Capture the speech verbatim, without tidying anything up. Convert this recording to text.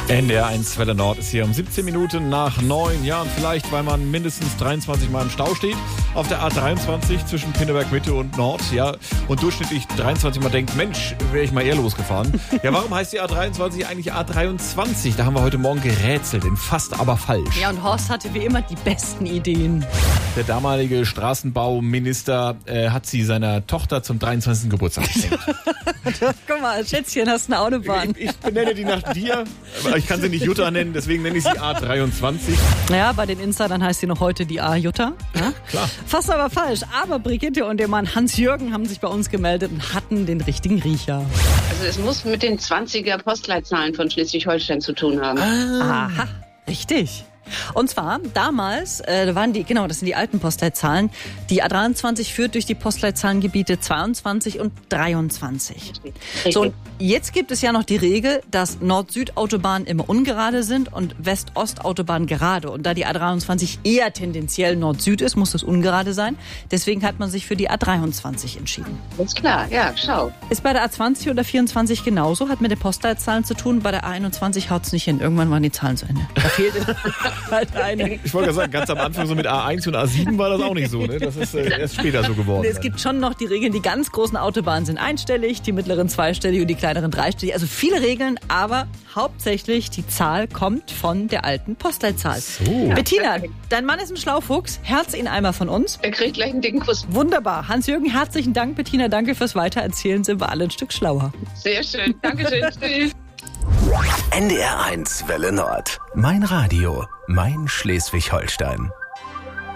N D R eins Welle Nord ist hier um siebzehn Minuten nach neun. Ja, und vielleicht, weil man mindestens dreiundzwanzig Mal im Stau steht, auf der A dreiundzwanzig zwischen Pinneberg Mitte und Nord, ja, und durchschnittlich dreiundzwanzig Mal denkt, Mensch, wäre ich mal eher losgefahren. Ja, warum heißt die A dreiundzwanzig eigentlich A dreiundzwanzig? Da haben wir heute Morgen gerätselt, denn fast aber falsch. Ja, und Horst hatte wie immer die besten Ideen. Der damalige Straßenbauminister äh, hat sie seiner Tochter zum dreiundzwanzigsten Geburtstag geschenkt. Guck mal, Schätzchen, hast eine Autobahn. Ich, ich benenne die nach dir, aber ich kann sie nicht Jutta nennen, deswegen nenne ich sie A dreiundzwanzig. Ja, bei den Insidern heißt sie noch heute die A-Jutta. Ja? Klar. Fast aber falsch. Aber Brigitte und der Mann Hans-Jürgen haben sich bei uns gemeldet und hatten den richtigen Riecher. Also es muss mit den zwanziger Postleitzahlen von Schleswig-Holstein zu tun haben. Ah. Aha, richtig. Und zwar damals, äh, waren die, genau, das sind die alten Postleitzahlen. Die A dreiundzwanzig führt durch die Postleitzahlengebiete zweiundzwanzig und dreiundzwanzig. Richtig. So, und jetzt gibt es ja noch die Regel, dass Nord-Süd-Autobahnen immer ungerade sind und West-Ost-Autobahnen gerade. Und da die A dreiundzwanzig eher tendenziell Nord-Süd ist, muss das ungerade sein. Deswegen hat man sich für die A dreiundzwanzig entschieden. Ist klar, ja, schau. Ist bei der A zwanzig oder vierundzwanzig genauso, hat mit den Postleitzahlen zu tun. Bei der A einundzwanzig haut es nicht hin. Irgendwann waren die Zahlen zu Ende. Da fehlt halt eine. Ich wollte ja sagen, ganz am Anfang so mit A eins und A sieben war das auch nicht so, ne? Das ist äh, erst später so geworden. Es gibt schon noch die Regeln, die ganz großen Autobahnen sind einstellig, die mittleren zweistellig und die kleineren dreistellig. Also viele Regeln, aber hauptsächlich die Zahl kommt von der alten Postleitzahl. So. Bettina, dein Mann ist ein Schlaufuchs. Herz ihn einmal von uns. Er kriegt gleich einen dicken Kuss. Wunderbar. Hans-Jürgen, herzlichen Dank. Bettina, danke fürs Weitererzählen. Sind wir alle ein Stück schlauer. Sehr schön. Dankeschön. Tschüss. N D R eins Welle Nord. Mein Radio, mein Schleswig-Holstein.